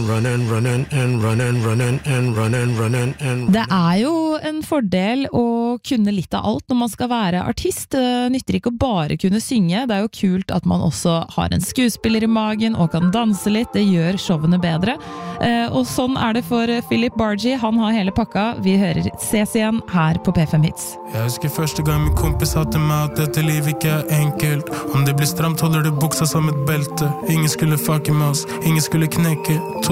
Det jo en fordel å kunne litt av alt når man skal være artist. Det nytter ikke å bare kunne synge. Det jo kult at man også har en skuespiller i magen og kan danse litt. Det gjør showene bedre. Og sånn det for Philip Bargy. Han har hele pakka. Vi hører Ses igjen her på P5 Hits. Jeg husker første gang min kompis sa til meg at dette livet ikke enkelt. Om det blir stramt holder det buksa som et belte. Ingen skulle fucke med oss, ingen skulle knekke.